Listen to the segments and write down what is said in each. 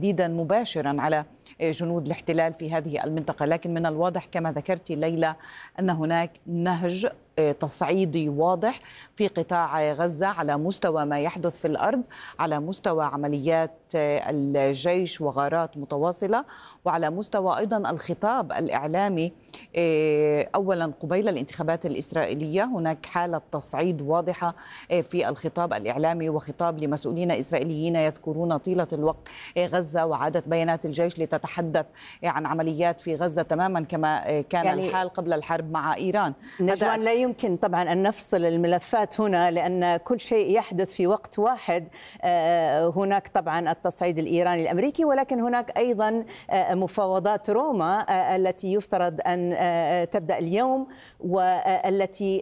تهديدا مباشرا على جنود الاحتلال في هذه المنطقة. لكن من الواضح كما ذكرت ليلى أن هناك نهج تصعيدي واضح في قطاع غزة على مستوى ما يحدث في الأرض، على مستوى عمليات الجيش وغارات متواصلة، وعلى مستوى أيضا الخطاب الإعلامي. أولا قبيل الانتخابات الإسرائيلية هناك حالة تصعيد واضحة في الخطاب الإعلامي وخطاب لمسؤولين إسرائيليين يذكرون طيلة الوقت غزة وعادة بيانات الجيش لتتحدث عن عمليات في غزة تماما كما كان يعني الحال قبل الحرب مع إيران. نجوان، لا يمكن طبعا أن نفصل الملفات هنا لأن كل شيء يحدث في وقت واحد. هناك طبعا التصعيد الإيراني الأمريكي، ولكن هناك أيضا مفاوضات روما التي يفترض أن تبدأ اليوم، والتي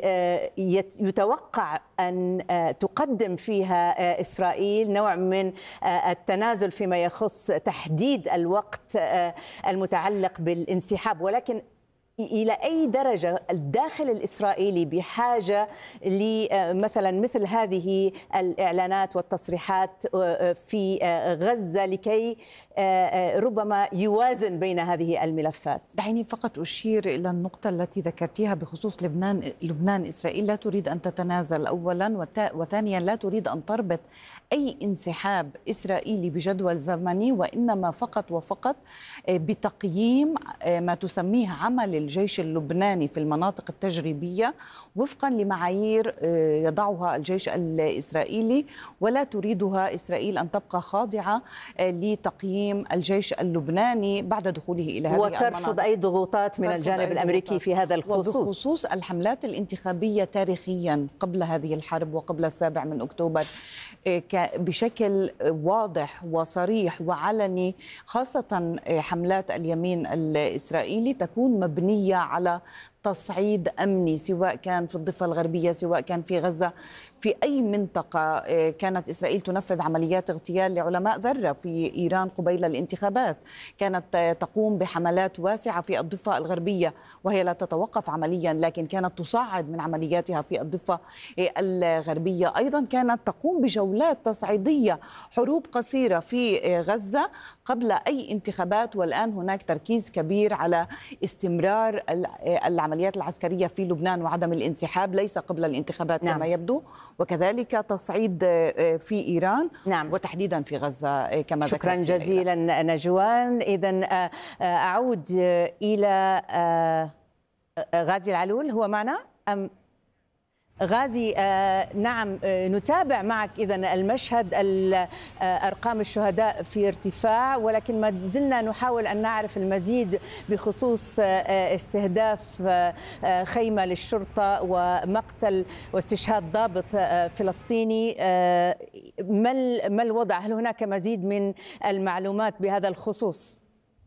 يتوقع أن تقدم فيها إسرائيل نوع من التنازل فيما يخص تحديد الوقت المتعلق بالانسحاب. ولكن إلى أي درجة الداخل الإسرائيلي بحاجة لمثلا مثل هذه الإعلانات والتصريحات في غزة لكي ربما يوازن بين هذه الملفات؟ دعيني فقط أشير إلى النقطة التي ذكرتيها بخصوص لبنان. إسرائيل لا تريد أن تتنازل أولا، وثانيا لا تريد أن تربط أي انسحاب إسرائيلي بجدول زمني، وإنما فقط وفقط بتقييم ما تسميه عمل الجيش اللبناني في المناطق التجريبية وفقا لمعايير يضعها الجيش الإسرائيلي، ولا تريدها إسرائيل أن تبقى خاضعة لتقييم الجيش اللبناني بعد دخوله إلى هذه المناطق. وترفض أي ضغوطات من الجانب الأمريكي في هذا الخصوص. وبخصوص الحملات الانتخابية تاريخيا قبل هذه الحرب وقبل 7 أكتوبر بشكل واضح وصريح وعلني، خاصة حملات اليمين الإسرائيلي تكون مبنية على تصعيد أمني، سواء كان في الضفة الغربية سواء كان في غزة، في أي منطقة. كانت إسرائيل تنفذ عمليات اغتيال لعلماء ذرة في إيران قبيل الانتخابات، كانت تقوم بحملات واسعة في الضفة الغربية وهي لا تتوقف عمليا، لكن كانت تصعد من عملياتها في الضفة الغربية. أيضا كانت تقوم بجولات تصعيدية، حروب قصيرة في غزة قبل أي انتخابات. والآن هناك تركيز كبير على استمرار العمليات العسكرية في لبنان وعدم الانسحاب ليس قبل الانتخابات كما يبدو، وكذلك تصعيد في إيران وتحديدا في غزة كما ذكرت. شكرا جزيلا نجوان. إذن أعود إلى غازي العلول، هو معنا أم غازي؟ نعم، نتابع معك إذن المشهد. أرقام الشهداء في ارتفاع، ولكن ما زلنا نحاول أن نعرف المزيد بخصوص استهداف خيمة للشرطة ومقتل واستشهاد ضابط فلسطيني. ما الوضع؟ هل هناك مزيد من المعلومات بهذا الخصوص؟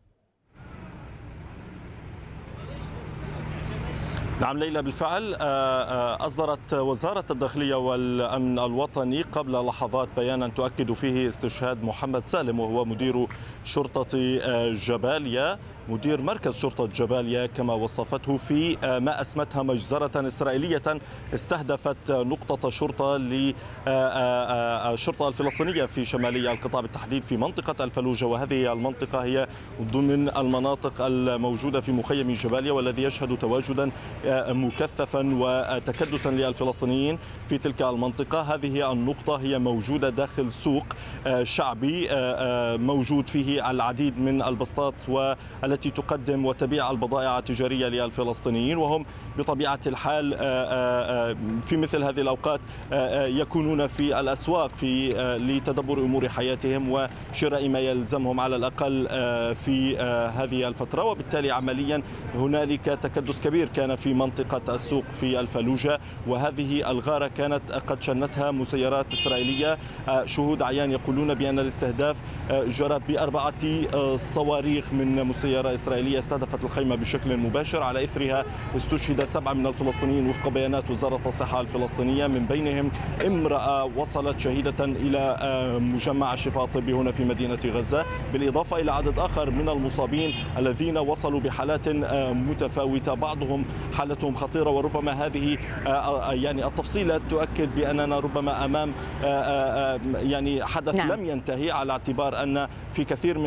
نعم ليلى، بالفعل أصدرت وزارة الداخلية والأمن الوطني قبل لحظات بيانا تؤكد فيه استشهاد محمد سالم، وهو مدير شرطة جباليا، مدير مركز شرطة جباليا كما وصفته، في ما أسمتها مجزرة إسرائيلية استهدفت نقطة شرطة للشرطة الفلسطينية في شمالي القطاع، بالتحديد في منطقة الفلوجة. وهذه المنطقة هي ضمن المناطق الموجودة في مخيم جباليا، والذي يشهد تواجدا مكثفا وتكدسا للفلسطينيين في تلك المنطقة. هذه النقطة هي موجودة داخل سوق شعبي موجود فيه العديد من البسطات والتي تقدم وتبيع البضائع التجارية للفلسطينيين، وهم بطبيعة الحال في مثل هذه الأوقات يكونون في الأسواق لتدبر أمور حياتهم وشراء ما يلزمهم على الأقل في هذه الفترة. وبالتالي عمليا هنالك تكدس كبير كان في منطقة السوق في الفلوجة، وهذه الغارة كانت قد شنتها مسيرات إسرائيلية. شهود عيان يقولون بأن الاستهداف جرى ب4 صواريخ من مسيرة إسرائيلية استهدفت الخيمة بشكل مباشر. على إثرها استشهد 7 من الفلسطينيين وفق بيانات وزارة الصحة الفلسطينية، من بينهم امرأة وصلت شهيدة إلى مجمع الشفاء الطبي هنا في مدينة غزة، بالإضافة إلى عدد آخر من المصابين الذين وصلوا بحالات متفاوتة، بعضهم حالتهم خطيرة. وربما هذه يعني التفصيلات تؤكد بأننا ربما أمام يعني حدث لم ينتهي، على اعتبار أن في كثير من